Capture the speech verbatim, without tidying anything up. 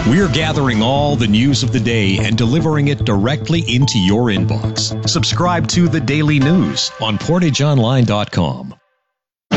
We're gathering all the news of the day and delivering it directly into your inbox. Subscribe to The Daily News on portage online dot com.